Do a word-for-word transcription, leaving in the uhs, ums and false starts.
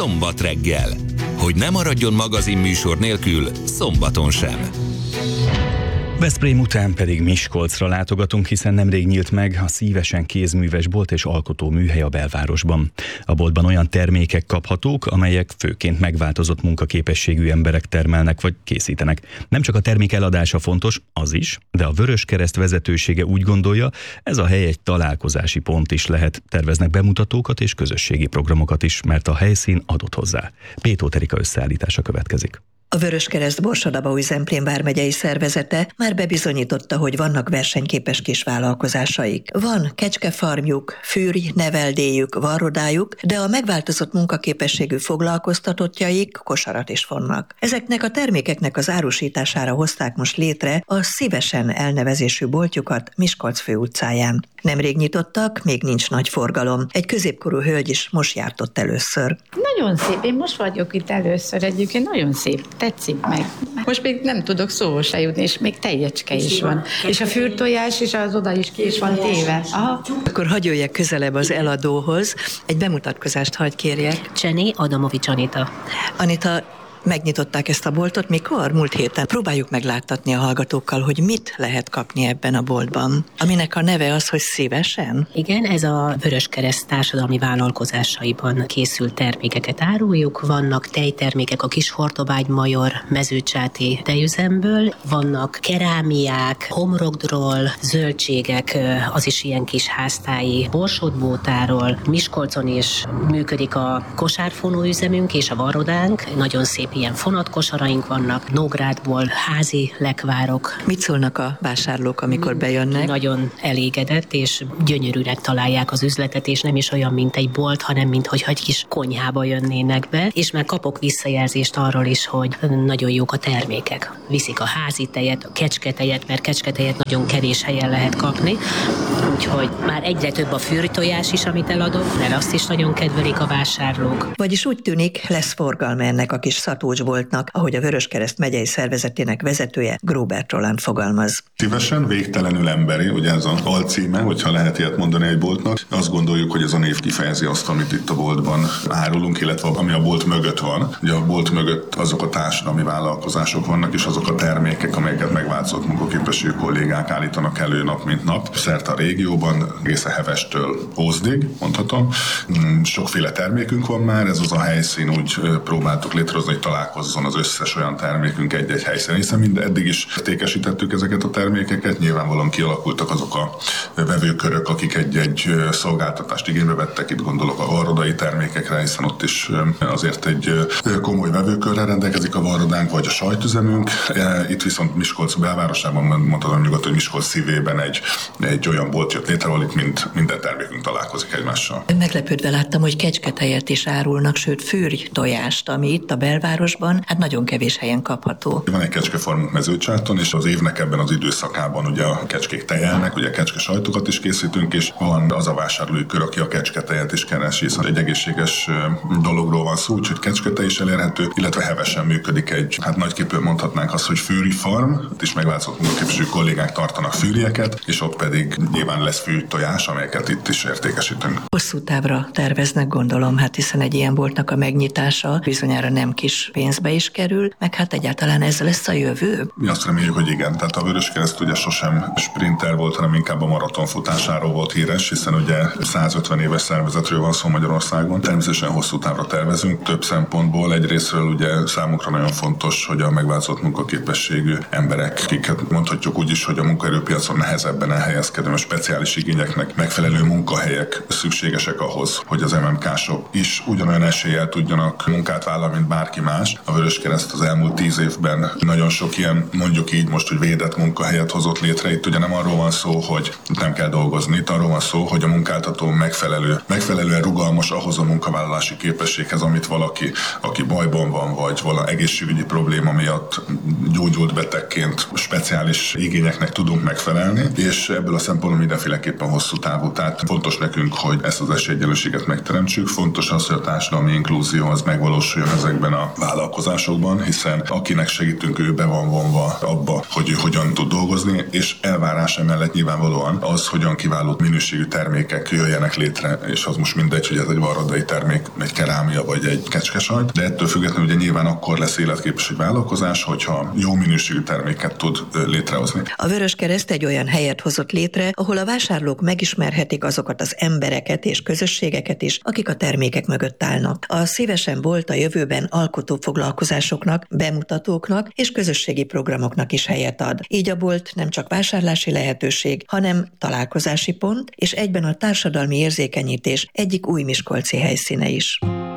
Szombat reggel. Hogy ne maradjon magazinműsor nélkül szombaton sem. Veszprém után pedig Miskolcra látogatunk, hiszen nemrég nyílt meg a Szívesen kézműves bolt és alkotó műhely a belvárosban. A boltban olyan termékek kaphatók, amelyek főként megváltozott munkaképességű emberek termelnek vagy készítenek. Nem csak a termék eladása fontos, az is, de a Vöröskereszt vezetősége úgy gondolja, ez a hely egy találkozási pont is lehet. Terveznek bemutatókat és közösségi programokat is, mert a helyszín adott hozzá. Pétót Erika összeállítása következik. A Vöröskereszt Borsod-Abaúj-Zemplén vármegyei szervezete már bebizonyította, hogy vannak versenyképes kisvállalkozásaik. Van kecskefarmjuk, fűrj, neveldéjük, varrodájuk, de a megváltozott munkaképességű foglalkoztatottjaik kosarat is vonnak. Ezeknek a termékeknek az árusítására hozták most létre a Szívesen elnevezésű boltjukat Miskolc főutcáján. Nemrég nyitottak, még nincs nagy forgalom. Egy középkorú hölgy is most járt ott először. Nagyon szép, én most vagyok itt először egyébként, nagyon szép, tetszik meg. Most még nem tudok szóval se jutni, és még tejecske is van. És a fürtojás is az oda is ki is van téve. Aha. Akkor hadd jöjjek közelebb az eladóhoz. Egy bemutatkozást hadd kérjek. Cseni Adamovics Anita. Anita, megnyitották ezt a boltot, mikor? Múlt héten. Próbáljuk megláttatni a hallgatókkal, hogy mit lehet kapni ebben a boltban, aminek a neve az, hogy Szívesen? Igen, ez a Vöröskereszt társadalmi vállalkozásaiban készült termékeket áruljuk. Vannak tejtermékek a Kishortobágy Major mezőcsáti tejüzemből, vannak kerámiák, homrogdról, zöldségek, az is ilyen kis háztáji borsodbótáról. Miskolcon is működik a kosárfonó üzemünk és a varrodánk, nagyon szép ilyen fonatkosaraink vannak, Nógrádból házi lekvárok. Mit szólnak a vásárlók, amikor bejönnek? Nagyon elégedett, és gyönyörűnek találják az üzletet, és nem is olyan, mint egy bolt, hanem mint hogyha egy kis konyhába jönnének be, és már kapok visszajelzést arról is, hogy nagyon jók a termékek. Viszik a házi tejet, a kecsketejet, mert kecsketejet nagyon kevés helyen lehet kapni, úgyhogy már egyre több a fűrtojás is, amit eladok, mert azt is nagyon kedvelik a vásárlók. Vagyis úgy tűnik, lesz forgalma ennek a kis Szatócsboltnak, ahogy a Vöröskereszt megyei szervezetének vezetője, Gróbert Roland fogalmaz. Szívesen, végtelenül emberi, ugye ez az alcíme, hogyha lehet ilyet mondani egy boltnak. Azt gondoljuk, hogy ez a név kifejezi azt, amit itt a boltban árulunk, illetve ami a bolt mögött van. Ugye a bolt mögött azok a társadalmi vállalkozások vannak, és azok a termékek, amelyeket megváltozott munkaképességű kollégák állítanak elő nap mint nap. Szerte a régióban, egészen Hevestől Ózdig, mondhatom. Sokféle termékünk van már, ez az a helyszín, úgy próbáltuk létrehozni, hogy találkozzon az összes olyan termékünk egy-egy helyszínen, hiszen mind eddig is értékesítettük ezeket a termékeket, nyilvánvalóan kialakultak azok a vevőkörök, akik egy-egy szolgáltatást igénybe vettek, itt gondolok a varrodai termékekre, hiszen ott is azért egy komoly vevőkörrel rendelkezik a varrodánk, vagy a sajtüzemünk. Itt viszont Miskolc belvárosában, mondhatom nyugodtan, hogy Miskolc szívében egy, egy olyan bolt jött létre, ahol itt mind, minden termékünk találkozik egymással. Meglepődve láttam, hogy kecsketejet is árulnak, sőt fűrj tojást, ami itt a belvárosban, hát nagyon kevés helyen kapható. Van egy kecskefarmunk Mezőcsáton, és az évnek ebben az időszakában ugye a kecskék tejelnek, ugye kecske sajtokat is készítünk, és van az a vásárlói kör, aki a kecsketejet is keres, hiszen egy egészséges dologról van szó, úgyhogy kecsketej is elérhető, illetve Hevesen működik egy, hát nagyképűen mondhatnánk azt, hogy fűrj farm, ott is megváltozott munkaképességű kollégák tartanak fűrjeket, és ott pedig nyilván lesz fűrj tojás, amelyeket itt is értékesítünk. Hosszú távra terveznek, gondolom, hát hiszen egy ilyen boltnak a megnyitása bizonyára nem kis pénzbe is kerül, meg hát egyáltalán ez lesz a jövő? Mi azt reméljük, hogy igen. Tehát a Vöröskereszt ugye sosem sprinter volt, hanem inkább a maratonfutásáról volt híres, hiszen ugye százötven éves szervezetről van szó Magyarországon. Természetesen hosszú távra tervezünk több szempontból. Egyrésztről ugye számunkra nagyon fontos, hogy a megváltozott munkaképességű emberek, akiket mondhatjuk úgy is, hogy a munkaerőpiacon nehezebben elhelyezkedő, a speciális igényeknek megfelelő munkahelyek szükségesek ahhoz, hogy az em em ká-sok is ugyanolyan eséllyel tudjanak munkát vállalni, mint bárki más. A Vöröskereszt az elmúlt tíz évben nagyon sok ilyen, mondjuk így most, hogy védett munkahelyet hozott létre. Itt ugye nem arról van szó, hogy nem kell dolgozni, itt arról van szó, hogy a munkáltató megfelelő, megfelelően rugalmas ahhoz a munkavállalási képességhez, amit valaki, aki bajban van, vagy vala egészségügyi probléma miatt gyógyult betegként speciális igényeknek tudunk megfelelni, és ebből a szempontból mindenféleképpen hosszú távú. Tehát fontos nekünk, hogy ezt az esélyegyenlőséget megteremtsük, fontos az, hogy a társadalmi inklúzió az megvalósuljon ezekben a vállalkozásokban, hiszen akinek segítünk, ő be van vonva abba, hogy ő hogyan tud dolgozni, és elvárás emellett nyilvánvalóan az, hogyan kiváló minőségű termékek jöjjenek létre, és az most mindegy, hogy ez egy varrodai termék, egy kerámia vagy egy kecskesajt, de ettől függetlenül ugye nyilván akkor lesz életképes egy vállalkozás, hogyha jó minőségű terméket tud létrehozni. A Vöröskereszt egy olyan helyet hozott létre, ahol a vásárlók megismerhetik azokat az embereket és közösségeket is, akik a termékek mögött állnak. A Szívesen Bolt a jövőben alkotó foglalkozásoknak, bemutatóknak és közösségi programoknak is helyet ad. Így a bolt nem csak vásárlási lehetőség, hanem találkozási pont, és egyben a társadalmi érzékenyítés egyik új miskolci helyszíne is.